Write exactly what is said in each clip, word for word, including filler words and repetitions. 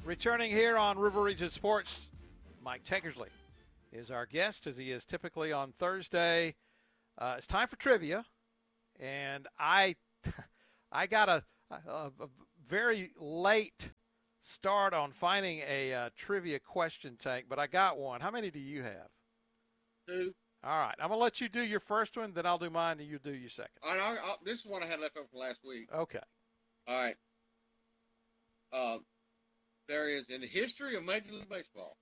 Returning here on River Region Sports, Mike Tankersley is our guest, as he is typically on Thursday. Uh, it's time for trivia, and I, I got a, a, a very late start on finding a uh, trivia question, Tank, but I got one. How many do you have? Two. All right, I'm gonna let you do your first one, then I'll do mine, and you do your second. All right, I'll, I'll, this is one I had left over from last week. Okay. All right. Uh, there is, in the history of Major League Baseball,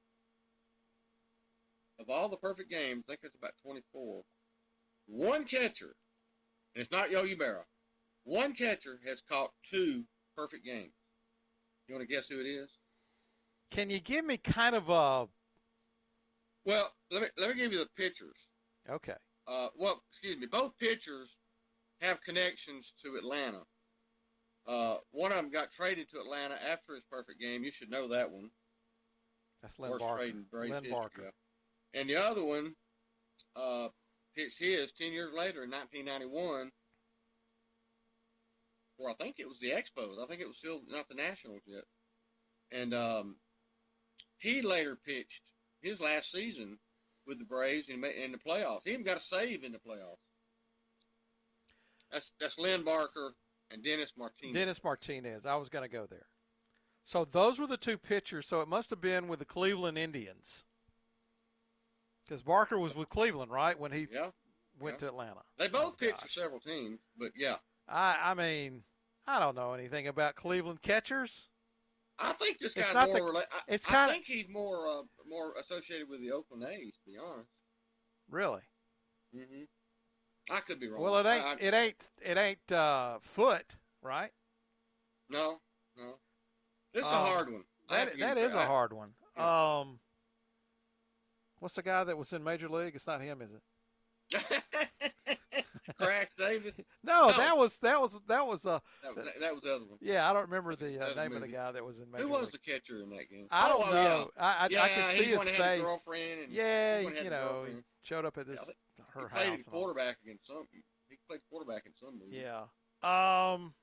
of all the perfect games, I think it's about twenty-four, one catcher, and it's not Yogi Berra, one catcher has caught two perfect games. You want to guess who it is? Can you give me kind of a... Well, let me let me give you the pitchers. Okay. Uh, well, excuse me. Both pitchers have connections to Atlanta. Uh, one of them got traded to Atlanta after his perfect game. You should know that one. That's Lynn Worst Barker. trade in Braves Lynn history. Barker. And the other one uh, pitched his ten years later in nineteen ninety-one. Or I think it was the Expos. I think it was still not the Nationals yet. And um, he later pitched his last season with the Braves in, in the playoffs. He even got a save in the playoffs. That's that's Lynn Barker and Dennis Martinez. Dennis Martinez. I was going to go there. So those were the two pitchers. So it must have been with the Cleveland Indians. Because Barker was with Cleveland, right, when he yeah, went yeah. to Atlanta. They both oh, pitched gosh. for several teams, but yeah. I, I mean, I don't know anything about Cleveland catchers. I think this It's guy's not more. the- rela- I, it's I kinda- think he's more uh, more associated with the Oakland A's, to be honest. Really? Mm-hmm. I could be wrong. Well, it ain't. I, I, it ain't. It ain't uh, Foot, right? no, no. This is Um, a hard one. I have That to give that you is a credit. hard one. Yeah. Um, what's the guy that was in Major League? It's not him, is it? Crash David. No, No. that was that was that was uh That, that, that was the other one. yeah. I don't remember the uh, That name of the movie. guy that was in Major Who was League. the catcher in that game? I don't oh, know. Yeah, I I, yeah I could see he's his one that had face. a girlfriend. And Yeah, he's one that you had a know, he girlfriend. showed up at his Yeah, I think her he house. played and all. quarterback against some. He played quarterback in some movie. Yeah. Um.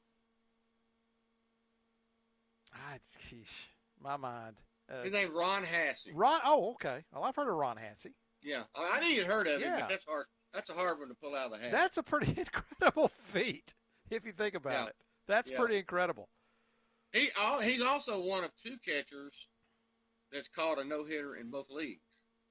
I, sheesh, my mind. Uh, His name's Ron Hassey. Ron. Oh, okay. Well, I've heard of Ron Hassey. Yeah, I, I knew you'd heard of him, Yeah. but that's hard. That's a hard one to pull out of the hat. That's a pretty incredible feat, if you think about Yeah. it. That's Yeah. pretty incredible. He al- he's also one of two catchers that's caught a no hitter in both leagues.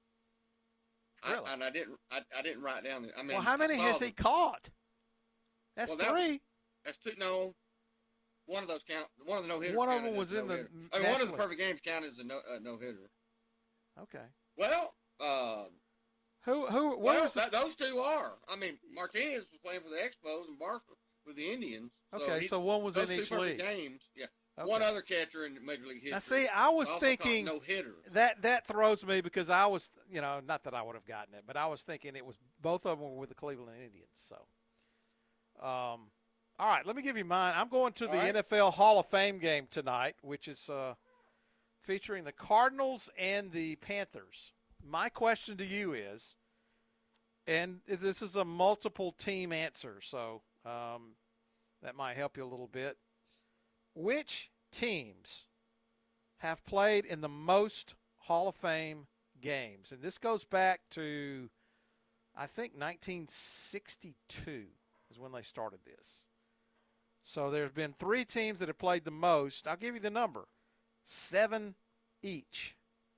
Really? I, and I didn't I, I didn't write down. The, I mean, Well, how I many saw has them. he caught? That's Well, that was- three. That's two. No, one of those count. One of the no hitters. One of them was in the I mean, one of National the League. perfect games counted as a no uh, no hitter. Okay. Well, uh, Who? Who? What well, was the, that, those two are. I mean, Martinez was playing for the Expos and Barker with the Indians. So okay, he, so one was those in two each perfect league. games. Yeah. Okay. One other catcher in Major League history. Now, see, I was also thinking no hitters. that that throws me because I was, you know, not that I would have gotten it, but I was thinking it was both of them were with the Cleveland Indians. So, um, all right, let me give you mine. I'm going to All the right. N F L Hall of Fame game tonight, which is uh, featuring the Cardinals and the Panthers. My question to you is, and this is a multiple team answer, so um, that might help you a little bit. Which teams have played in the most Hall of Fame games? And this goes back to, I think, nineteen sixty-two is when they started this. So there's been three teams that have played the most. I'll give you the number. Seven each.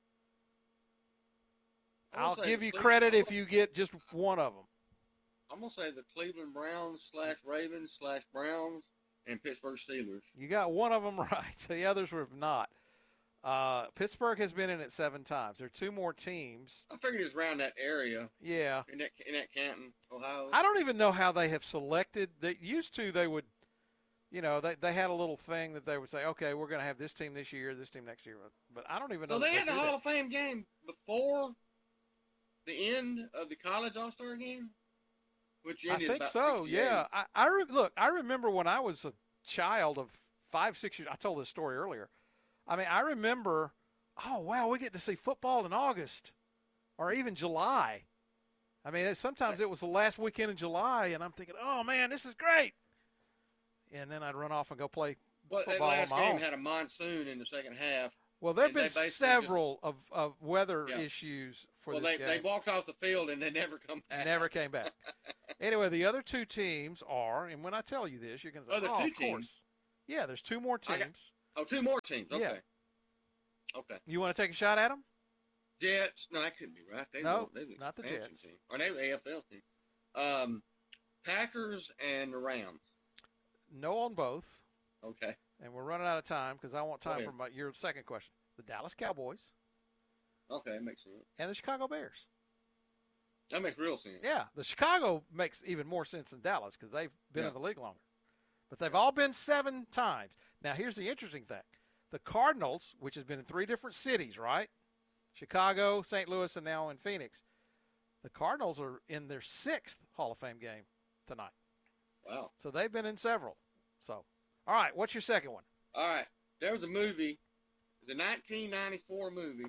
I'm gonna I'll say give the you Cle- credit I'm if gonna- you get just one of them. I'm gonna say the Cleveland Browns slash Ravens slash Browns and Pittsburgh Steelers. You got one of them right. The others were not. Uh, Pittsburgh has been in it seven times. There are two more teams. I figured it was around that area Yeah. in that in that Canton, Ohio. I don't even know how they have selected. They used to, they would, you know, they, they had a little thing that they would say, okay, we're going to have this team this year, this team next year. But I don't even know. so that they had the do Hall that. of Fame game before the end of the college All Star game, which I ended think about so, sixty-eight. yeah. I, I re- Look, I remember when I was a child of five, six years. I told this story earlier. I mean, I remember, oh, wow, we get to see football in August or even July. I mean, it, sometimes it was the last weekend in July, and I'm thinking, oh, man, this is great. And then I'd run off and go play Well, that football on last my game own. had a monsoon in the second half. Well, there have and they been basically just- several of, of weather Yeah. issues for Well, this they, game. they walked off the field and they never come back. Never came back. Anyway, the other two teams are, and when I tell you this, you're going to say, Oh, there are oh, two of course. teams. Yeah, there's two more I got- teams. Oh, two more teams. Okay. Yeah. Okay. You want to take a shot at them? Jets. No, that couldn't be right. They No, were, they were not the expansion Jets. Team. Or they were A F L team. Um, Packers and the Rams. No on both. Okay. And we're running out of time because I want Go time ahead. for my, your second question. The Dallas Cowboys Okay, that makes sense. and the Chicago Bears. That makes real sense. Yeah, the Chicago makes even more sense than Dallas because they've been Yeah. in the league longer. But they've all been seven times. Now, here's the interesting thing. The Cardinals, which has been in three different cities, right? Chicago, Saint Louis, and now in Phoenix. The Cardinals are in their sixth Hall of Fame game tonight. Wow. So they've been in several. So, all right, what's your second one? All right. There was a movie. It was a nineteen ninety-four movie.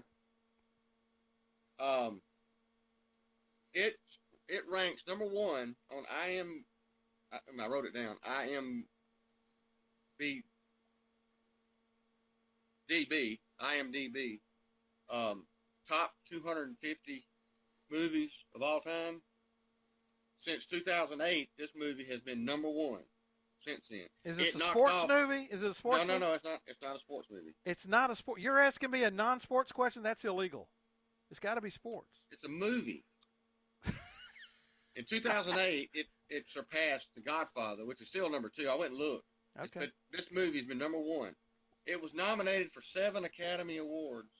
Um, it it ranks number one on I M. I, I wrote it down. I M B D B. I M D B. Um, top two hundred fifty movies of all time. Since two thousand eight, this movie has been number one. Since then, Is this It a knocked sports off- movie? Is it a sports No, no, movie? no. It's not. It's not a sports movie. It's not a sport. You're asking me a non-sports question? That's illegal. It's got to be sports. It's a movie. In two thousand eight, it, it surpassed The Godfather, which is still number two. I went and looked. Okay. But this movie's been number one. It was nominated for seven Academy Awards,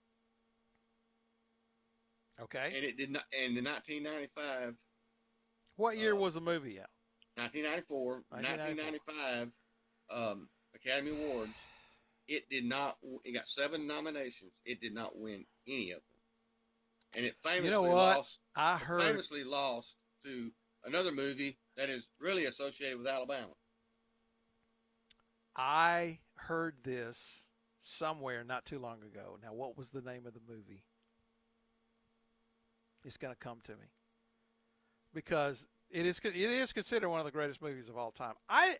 Okay. and it did not. And in nineteen ninety-five, What year uh, was the movie out? nineteen ninety-four, nineteen nineteen ninety-five, um, Academy Awards, it did not. It got seven nominations. It did not win any of them, and it famously You know what? lost. I It heard. famously lost to another movie that is really associated with Alabama. I heard this somewhere not too long ago. Now, what was the name of the movie? It's going to come to me because it is it is considered one of the greatest movies of all time. I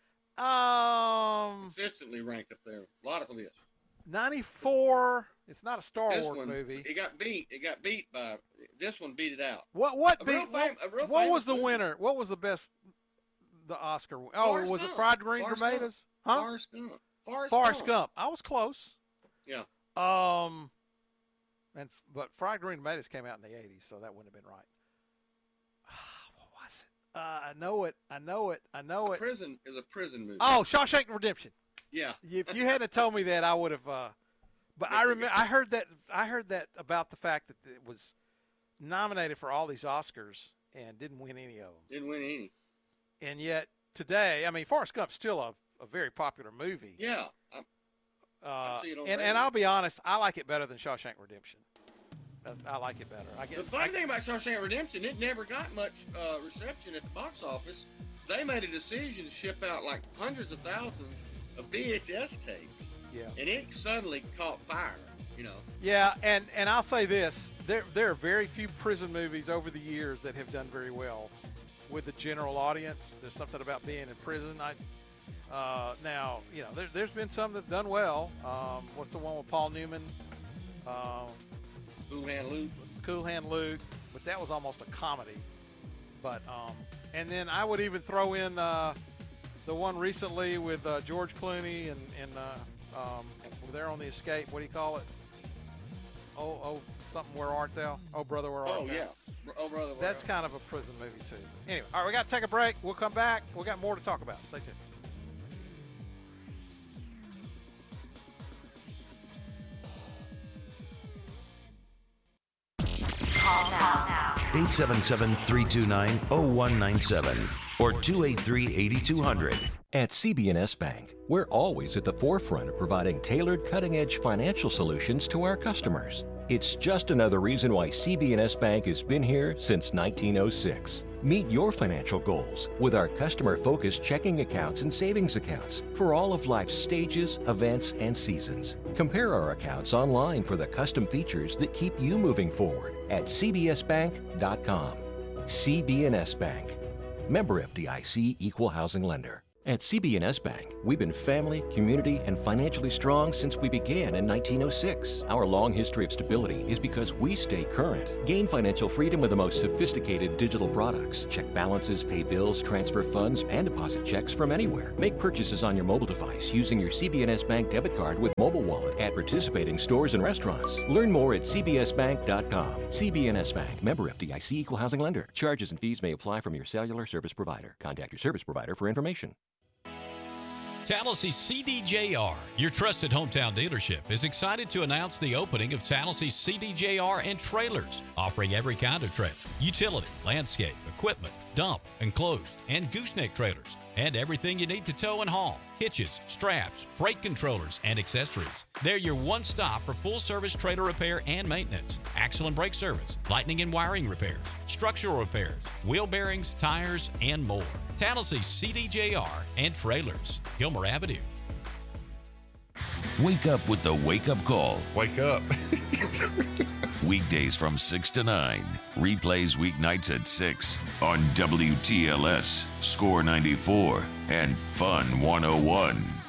um Consistently ranked up there. A lot of lists. ninety-four. It's not a Star This Wars one, movie. it got beat. It got beat by. This one beat it out. What what A beat, real fam- a real what, what famous was the movie. winner? What was the best the Oscar? win- Oh, Forrest was it Gump. Fried Green Forrest Tomatoes? Huh? Forrest Gump. Forrest, Forrest Gump. Gump. I was close. Yeah. Um, and but Fried Green Tomatoes came out in the eighties, so that wouldn't have been right. What was it? Uh, I know it. I know it. I know it. Prison is a prison movie. Oh, Shawshank Redemption. Yeah. If you hadn't told me that, I would have. Uh, but I Yes, you remember. I heard that. I heard that about the fact that it was nominated for all these Oscars and didn't win any of them. Didn't win any. And yet today, I mean, Forrest Gump's still a, a very popular movie. Yeah. I, Uh, see it on and, radio. and I'll be honest, I like it better than Shawshank Redemption. I, I like it better. I get, the funny I, thing about Shawshank Redemption, it never got much uh, reception at the box office. They made a decision to ship out like hundreds of thousands of V H S tapes, yeah, and it suddenly caught fire. You know. yeah, and, and I'll say this: there there are very few prison movies over the years that have done very well with the general audience. There's something about being in prison. I uh, now you know there, there's been some that've done well. Um, what's the one with Paul Newman? Um, Cool Hand Luke. Cool Hand Luke, but that was almost a comedy. But um, and then I would even throw in uh, the one recently with uh, George Clooney and and uh, um, they're on the escape. What do you call it? Oh oh something. Where art thou? Oh brother, where art Oh thou? yeah. Oh brother. where That's art kind of a prison movie too. Anyway, all right, we got to take a break. We'll come back. We got more to talk about. Stay tuned. Call now. eight seven seven, three two nine, zero one nine seven or two eight three, eight two zero zero. At C B N S Bank, we're always at the forefront of providing tailored cutting-edge financial solutions to our customers. It's just another reason why C B N S Bank has been here since nineteen oh six. Meet your financial goals with our customer-focused checking accounts and savings accounts for all of life's stages, events, and seasons. Compare our accounts online for the custom features that keep you moving forward at c b s bank dot com. C B N S Bank. Member F D I C Equal Housing Lender. At C B N S Bank, we've been family, community, and financially strong since we began in nineteen oh six. Our long history of stability is because we stay current. Gain financial freedom with the most sophisticated digital products. Check balances, pay bills, transfer funds, and deposit checks from anywhere. Make purchases on your mobile device using your C B N S Bank debit card with mobile wallet at participating stores and restaurants. Learn more at c b s bank dot com. C B N S Bank, member F D I C, equal housing lender. Charges and fees may apply from your cellular service provider. Contact your service provider for information. Tallahassee C D J R, your trusted hometown dealership, is excited to announce the opening of Tallahassee C D J R and Trailers, offering every kind of trailer, utility, landscape, equipment, dump, enclosed, and gooseneck trailers, and everything you need to tow and haul, hitches, straps, brake controllers, and accessories. They're your one-stop for full-service trailer repair and maintenance, axle and brake service, lightning and wiring repairs, structural repairs, wheel bearings, tires, and more. Tallahassee C D J R and Trailers, Gilmer Avenue. Wake up with the Wake Up Call. Wake up. Weekdays from six to nine. Replays weeknights at six on W T L S, Score ninety-four, and Fun one oh one.